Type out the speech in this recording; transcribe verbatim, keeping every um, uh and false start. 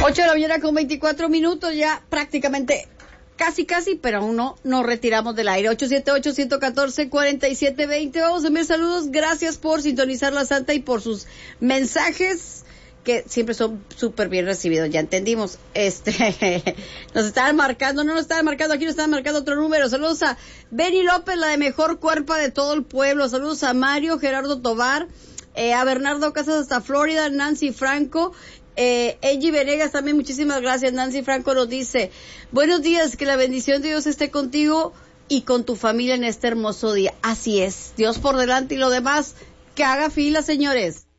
ocho de la mañana con veinticuatro minutos, ya prácticamente, casi casi, pero aún no, nos retiramos del aire. ocho siete ocho, uno uno cuatro, cuatro siete dos cero. Vamos a enviar saludos, gracias por sintonizar la Santa y por sus mensajes, que siempre son súper bien recibidos, ya entendimos. Este, nos estaban marcando, no nos estaban marcando, aquí nos estaban marcando otro número. Saludos a Benny López, la de mejor cuerpa de todo el pueblo. Saludos a Mario Gerardo Tobar, eh, a Bernardo Casas hasta Florida, Nancy Franco, eh, Angie Venegas también, muchísimas gracias. Nancy Franco nos dice, buenos días, que la bendición de Dios esté contigo y con tu familia en este hermoso día. Así es, Dios por delante y lo demás, que haga fila, señores.